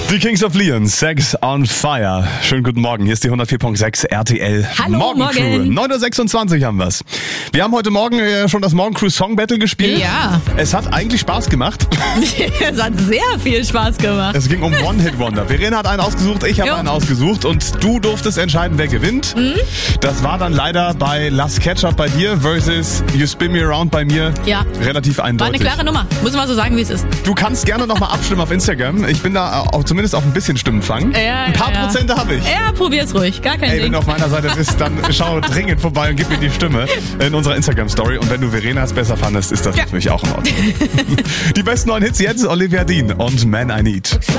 Die Kings of Leon, Sex on Fire. Schönen guten Morgen, hier ist die 104.6 RTL Hallo, Morgencrew. 9.26 Uhr haben wir's. Wir haben heute Morgen schon das Morgencrew Song Battle gespielt. Ja. Es hat eigentlich Spaß gemacht. Es hat sehr viel Spaß gemacht. Es ging um One-Hit-Wonder. Verena hat einen ausgesucht, ich habe einen ausgesucht und du durftest entscheiden, wer gewinnt. Das war dann leider bei Last Ketchup bei dir versus You Spin Me Around bei mir. Ja. Relativ War eindeutig. eine klare Nummer. Muss man so sagen, wie es ist. Du kannst gerne nochmal abstimmen auf Instagram. Ich bin da auch zumindest auf ein bisschen Stimmenfang. Ja, ein paar ja. Prozente habe ich. Ja, probier's ruhig. Gar kein Ey, wenn Ding. du auf meiner Seite bist, dann schau dringend vorbei und gib mir die Stimme in unserer Instagram-Story. Und wenn du Verenas besser fandest, ist das natürlich auch in Ordnung. Die besten neuen Hits jetzt, Olivia Dean und Man I Need.